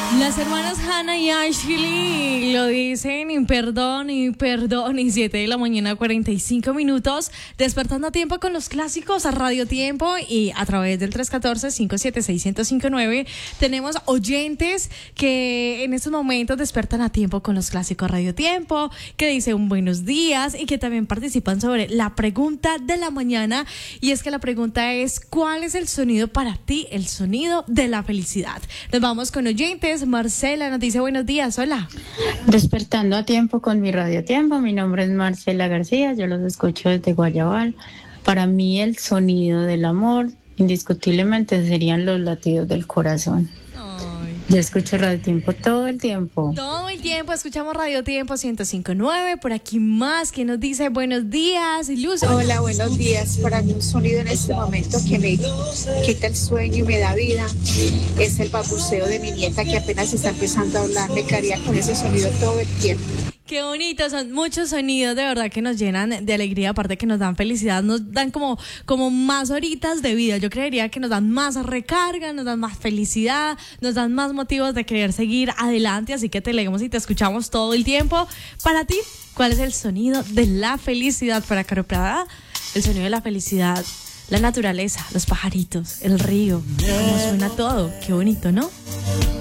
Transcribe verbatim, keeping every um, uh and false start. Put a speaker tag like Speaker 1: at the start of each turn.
Speaker 1: Las hermanas Hannah y Ashley lo dicen, y perdón, y perdón, y siete de la mañana, cuarenta y cinco minutos, despertando a tiempo con los clásicos a Radio Tiempo y a través del tres uno cuatro, cinco siete seis, cero cero cinco nueve. Tenemos oyentes que en estos momentos despertan a tiempo con los clásicos Radio Tiempo, que dicen buenos días y que también participan sobre la pregunta de la mañana. Y es que la pregunta es, ¿cuál es el sonido para ti, el sonido de la felicidad? Nos vamos con oyentes. Marcela nos dice buenos días, hola.
Speaker 2: Despertando a tiempo con mi Radio Tiempo, mi nombre es Marcela García, yo los escucho desde Guayabal. Para mí el sonido del amor indiscutiblemente serían los latidos del corazón.
Speaker 1: Ay.
Speaker 2: Yo escucho Radio Tiempo todo el tiempo.
Speaker 1: Todo el tiempo escuchamos Radio Tiempo ciento cinco punto nueve. Por aquí más que nos dice buenos días, Luz.
Speaker 3: Hola, buenos días. Para mí un sonido en este momento que me quita el sueño y me da vida es el babuceo de mi nieta que apenas está empezando a hablar. Me quedaría con ese sonido todo el tiempo.
Speaker 1: Qué bonito, son muchos sonidos de verdad que nos llenan de alegría, aparte que nos dan felicidad, nos dan como, como más horitas de vida. Yo creería que nos dan más recarga, nos dan más felicidad, nos dan más motivos de querer seguir adelante, así que te leemos y te escuchamos todo el tiempo. Para ti, ¿cuál es el sonido de la felicidad? Para Caro Prada, el sonido de la felicidad, la naturaleza, los pajaritos, el río, cómo suena todo, qué bonito, ¿no?